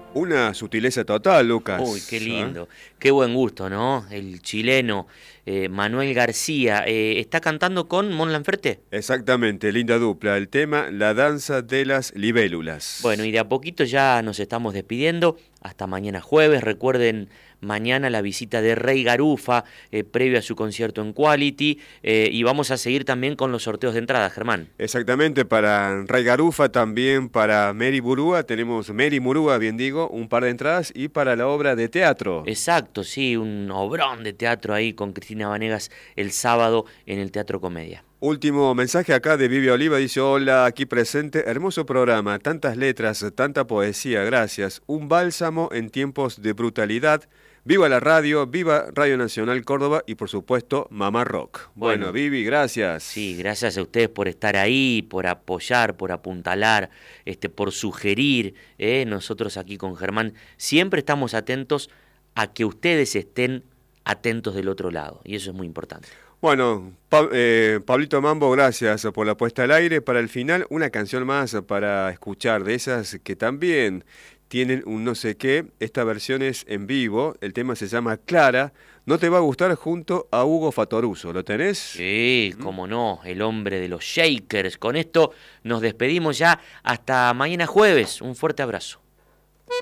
Una sutileza total, Uy, Lucas. qué ¿Ah? lindo, qué buen gusto, ¿no? El chileno Manuel García está cantando con Mon Laferte. Exactamente, linda dupla. El tema, la danza de las Bueno, y libélulas. de a poquito ya nos estamos despidiendo. Hasta mañana jueves. Recuerden mañana la visita de Rey Garufa, previo a su concierto en Quality. Y vamos a seguir también con los sorteos de entrada, Germán. Exactamente, para Ray Garufa, también para Mary Murúa, tenemos Mary Murúa, bien digo, un par de entradas y para la obra de teatro. Exacto, sí, un obrón de teatro ahí con Cristina Vanegas el sábado en el Teatro Comedia. Último mensaje acá de Vivi Oliva, dice, hola, aquí presente, hermoso programa, tantas letras, tanta poesía, gracias, un bálsamo en tiempos de brutalidad, viva la radio, viva Radio Nacional Córdoba y por supuesto Mamá Rock. Bueno, Bueno, Vivi, sí, gracias. gracias a ustedes por estar ahí, por apoyar, por apuntalar, por sugerir. Nosotros aquí con Germán siempre estamos atentos a que ustedes estén atentos del otro lado, y eso es muy importante. Bueno, Pablito Mambo, gracias por la puesta al aire. Para el final, una canción más para escuchar, de esas que también tienen un no sé qué. Esta versión es en vivo, el tema se llama Clara. No te va a gustar junto a Hugo Fatoruso, ¿lo tenés? Sí, cómo no, el hombre de los Shakers. Con esto nos despedimos ya hasta mañana jueves. Un fuerte abrazo.